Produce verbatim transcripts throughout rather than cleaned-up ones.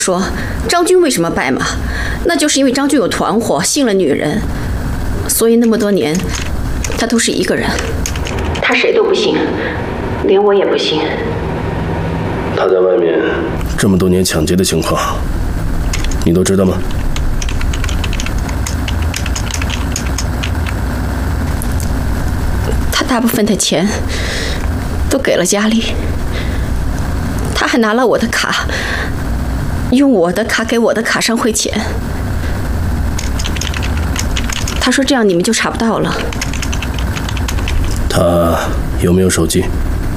说张军为什么败马，那就是因为张军有团伙，信了女人，所以那么多年他都是一个人，他谁都不信，连我也不信。 他在外面这么多年抢劫的情况，你都知道吗？ 他大部分的钱都给了家里，他还拿了我的卡，用我的卡给我的卡上汇钱。他说这样你们就查不到了。 他有没有手机？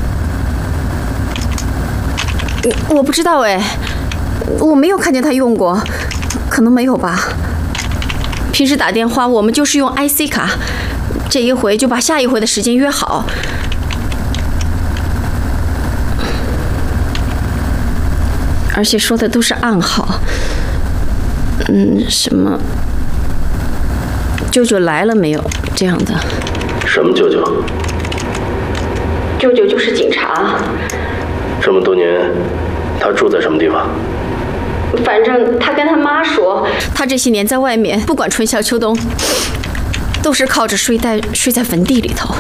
我不知道哎，我没有看见他用过，可能没有吧。平时打电话我们就是用 I C 卡，这一回就把下一回的时间约好。而且说的都是暗号，嗯，什么舅舅来了没有这样的。 什么舅舅？ 舅舅就是警察。 这么多年，他住在什么地方？ 反正他跟他妈说，他这些年在外面，不管春夏秋冬，都是靠着睡袋睡在坟地里头。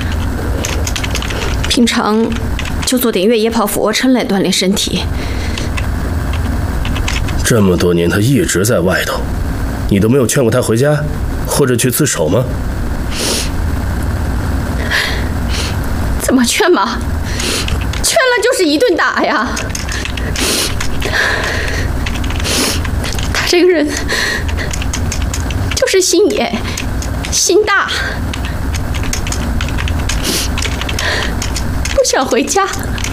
平常就做点越野跑、俯卧撑来锻炼身体。 这么多年，他一直在外头，你都没有劝过他回家，或者去自首吗？ 怎么劝嘛？劝了就是一顿打呀！他这个人就是心野、心大，不想回家。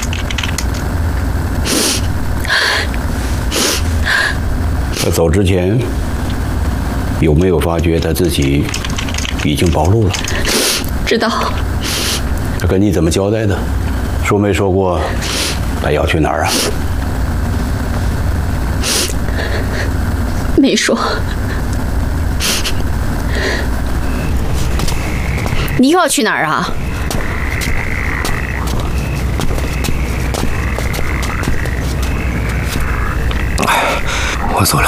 他走之前有没有发觉他自己已经暴露了？ 知道。 他跟你怎么交代的？说没说过他要去哪儿啊？ 没说。你又要去哪儿啊？ 我走了。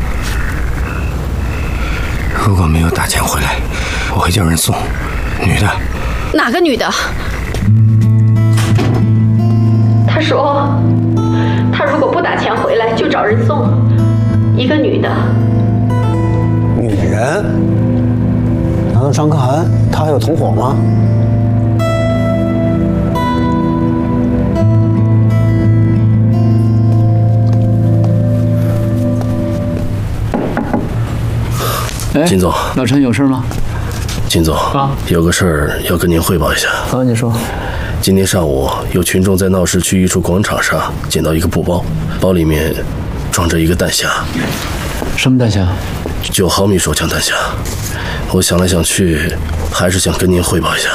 如果没有打钱回来，我会叫人送。女的。 哪个女的？他说，他如果不打钱回来，就找人送。一个女的。 女人？难道张可涵他还有同伙吗？ 金总， 老陈有事吗？ 金总啊，有个事儿要跟您汇报一下。 啊，你说。 今天上午有群众在闹市区一处广场上捡到一个布包，包里面装着一个弹匣。 什么弹匣？ 九毫米手枪弹匣。我想来想去，还是想跟您汇报一下。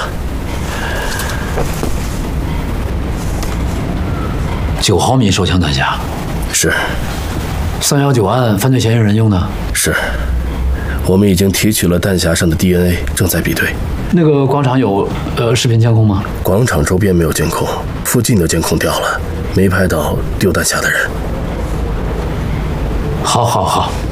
九毫米手枪弹匣。 是。 三幺九案犯罪嫌疑人用的。 是。我们已经提取了弹匣上的 D N A， 正在比对。 那个广场有呃视频监控吗？ 广场周边没有监控，附近的监控掉了，没拍到丢弹匣的人。 好，好，好。